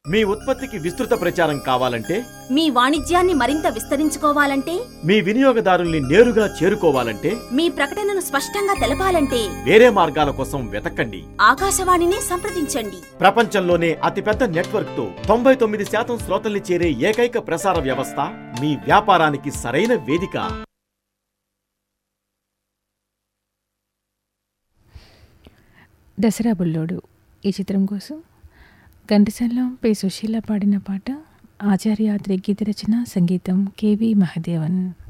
మీ ఉత్పత్తికి విస్తృత ప్రచారం కావాలంటే, మీ వాణిజ్యాన్ని మరింత విస్తరించుకోవాలంటే, మీ వినియోగదారుల్ని నేరుగా చేరుకోవాలంటే, మీ ప్రకటనను స్పష్టంగా తెలపాలంటే వేరే మార్గాల కోసం వెతకండి. ఆకాశవాణిని సంప్రదించండి. ప్రపంచంలోనే అతిపెద్ద నెట్వర్క్ తో 99% శ్రోతల్ని చేరే ఏకైక ప్రసార వ్యవస్థ మీ వ్యాపారానికి సరైన వేదిక. దసరా బుల్లోడు ఈ చిత్రం కోసం ఘంటసాల పి. సుశీల పాడిన పాట. ఆచార్యాద్రి గీత రచన, సంగీతం కెవి మహదేవన్.